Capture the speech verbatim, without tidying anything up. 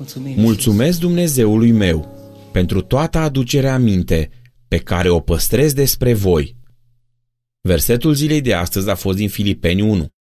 Mulțumim, Mulțumesc Dumnezeului meu pentru toată aducerea aminte pe care o păstrez despre voi. Versetul zilei de astăzi a fost din Filipeni unu.